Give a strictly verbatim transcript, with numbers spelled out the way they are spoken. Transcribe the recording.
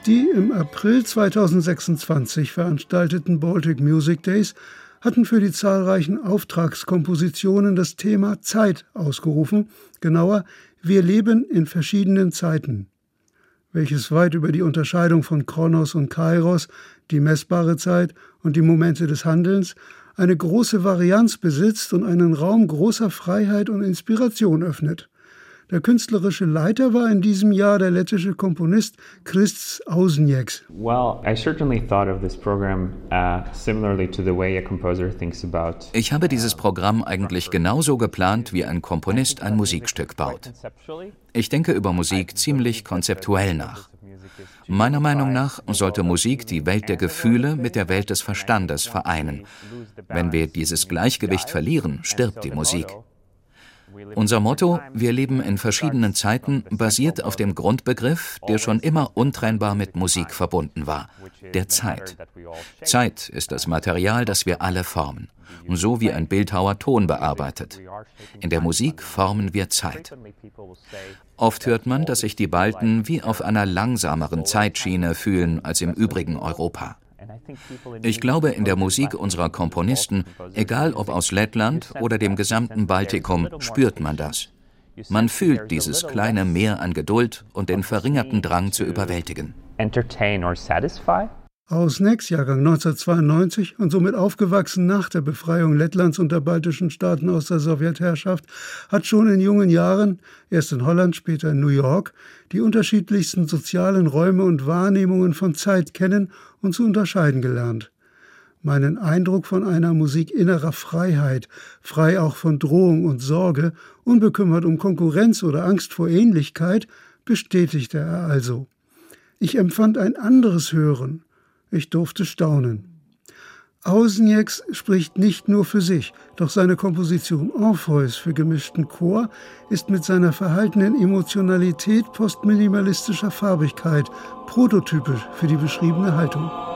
Die im April zweitausendsechsundzwanzig veranstalteten Baltic Music Days hatten für die zahlreichen Auftragskompositionen das Thema Zeit ausgerufen, genauer Wir leben in verschiedenen Zeiten, welches weit über die Unterscheidung von Chronos und Kairos, die messbare Zeit und die Momente des Handelns, eine große Varianz besitzt und einen Raum großer Freiheit und Inspiration öffnet. Der künstlerische Leiter war in diesem Jahr der lettische Komponist Krists Ausnieks. Well, I certainly thought of this program uh, similarly to the way a composer thinks about. Ich habe dieses Programm eigentlich genauso geplant, wie ein Komponist ein Musikstück baut. Ich denke über Musik ziemlich konzeptuell nach. Meiner Meinung nach sollte Musik die Welt der Gefühle mit der Welt des Verstandes vereinen. Wenn wir dieses Gleichgewicht verlieren, stirbt die Musik. Unser Motto, wir leben in verschiedenen Zeiten, basiert auf dem Grundbegriff, der schon immer untrennbar mit Musik verbunden war, der Zeit. Zeit ist das Material, das wir alle formen, so wie ein Bildhauer Ton bearbeitet. In der Musik formen wir Zeit. Oft hört man, dass sich die Balten wie auf einer langsameren Zeitschiene fühlen als im übrigen Europa. Ich glaube, in der Musik unserer Komponisten, egal ob aus Lettland oder dem gesamten Baltikum, spürt man das. Man fühlt dieses kleine Meer an Geduld und den verringerten Drang zu überwältigen. Ausnieks, Jahrgang neunzehnhundertzweiundneunzig und somit aufgewachsen nach der Befreiung Lettlands und der baltischen Staaten aus der Sowjetherrschaft, hat schon in jungen Jahren, erst in Holland, später in New York, die unterschiedlichsten sozialen Räume und Wahrnehmungen von Zeit kennen und zu unterscheiden gelernt. Meinen Eindruck von einer Musik innerer Freiheit, frei auch von Drohung und Sorge, unbekümmert um Konkurrenz oder Angst vor Ähnlichkeit, bestätigte er also. Ich empfand ein anderes Hören. Ich durfte staunen. Ausnieks spricht nicht nur für sich, doch seine Komposition Orpheus für gemischten Chor ist mit seiner verhaltenen Emotionalität postminimalistischer Farbigkeit prototypisch für die beschriebene Haltung.